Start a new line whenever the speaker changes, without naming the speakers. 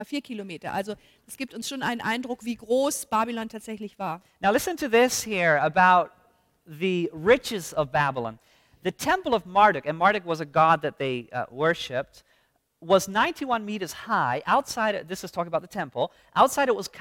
4 Kilometer. Also es gibt uns schon einen Eindruck, wie groß Babylon tatsächlich war.
Now listen to this here about the riches of Babylon. The temple of Marduk, and Marduk was a god that they worshipped, was 91 meters high. Outside, this is talking about the temple. Outside it was